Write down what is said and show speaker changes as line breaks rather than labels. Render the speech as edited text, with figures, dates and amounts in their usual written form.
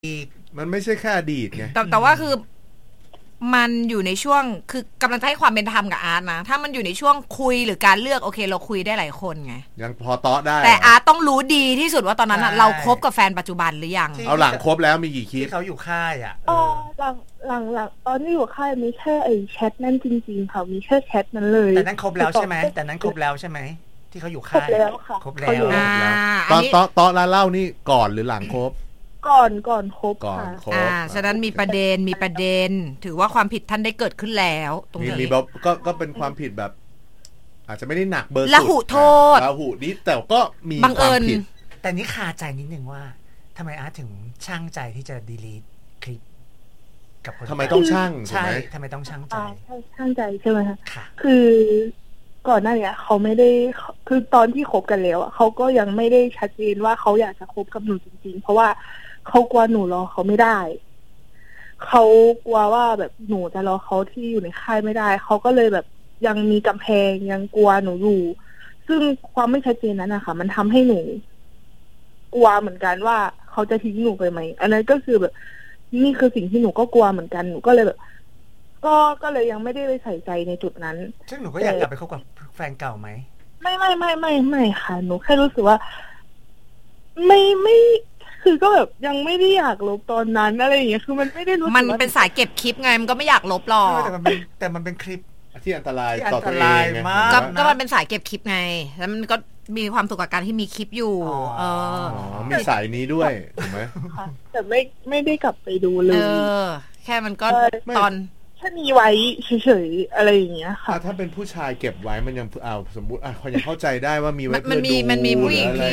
มันไม่ใช่แค่อดีตไง
แต่ว่าคือมันอยู่ในช่วงคือกำลังให้ความเป็นธรรมกับอาร์ตนะถ้ามันอยู่ในช่วงคุยหรือการเลือกโอเคเราคุยได้หลายคนไง
ยังพอเตาะได้
แต่อาร์ตต้องรู้ดีที่สุดว่าตอนนั้นเราคบกับแฟนปัจจุบันหรือยัง
เอาหลังคบแล้วมีกี่คลิป
ที่เขาอยู่ค่ายอ่ะ
หลังตอนที่อยู่ค่ายมีแค่ไอ้แชทนั่นจริงๆค่ะมีแค่แชทนั้นเลย
แต่นั้นครบแล้วใช่ไหมที่เขาอยู่ค่าย
ครบแล้วค่ะ
ครบแล้ว
ตอนเตาะแล้วเล่านี่ก่อนหรือหลังคบ
ก่อนคบ
ค่ะ
ฉะนั้นมีประเด็นถือว่าความผิดท่านได้เกิดขึ้นแล้วตรงนี้
มีแบบก็เป็นความผิดแบบอาจจะไม่ได้หนักเบอร์สุด
ละหุโทษ
ละหุนี้แต่ก็มีความผิด
แต่นี่คาใจนิดนึงว่าทำไมอาร์ตถึงช่างใจที่จะดีลีทคลิปกับคน
ทำไมต้องช่าง
ใช่ทำไมต้องช่างใจ
ช่างใจใช่ไหมคะคือก่อนหน้านี้เขาไม่ได้คือตอนที่คบกันแล้วเขาก็ยังไม่ได้ชัดเจนว่าเขาอยากจะคบกับหนูจริงๆเพราะว่าเขากลัวหนูรอเขาไม่ได้เขากลัวว่าแบบหนูจะรอเขาที่อยู่ในค่ายไม่ได้เขาก็เลยแบบยังมีกำแพงยังกลัวหนูอยู่ซึ่งความไม่ชัดเจนนั้นนะคะมันทำให้หนูกลัวเหมือนกันว่าเขาจะทิ้งหนูไปไหมอันนั้นก็คือแบบนี่คือสิ่งที่หนูก็กลัวเหมือนกันหนูก็เลยแบบก็เลยยังไม่ได้ไปใส่ใจในจุดนั้น
ซึ่งหนูก็อยากกลับไปคบกับแฟนเก่าไหม
ไม่ค่ะหนูแค่รู้สึกว่าไม่คือก็แบบยังไม่ได้อยากลบตอนนั้นอะไรอย่างเงี้ยคือมันไม่ได้รู้สึก
มันเป็นสายเก็บคลิปไงมันก็ไม่อยากลบหรอก
แต่มันเป็นคลิป
ที่อันตรายต่อตัวเอง
มาก
ก็มันเป็นสายเก็บคลิปไงแล้วมันก็มีความสุขกับการที่มีคลิปอยู่
มีสายนี้ด้วยถูกไหม
แต่ไม่ได้กลับไปดูเลย
แค่มันก็ตอน
แค่มีไว้เฉยๆอะไรอย่างเงี้ยค่ะ
ถ้าเป็นผู้ชายเก็บไว้มันยังสมมุติเขายังเข้าใจได้ว่ามีไว้เพื่อดู
มันมีผู้หญิง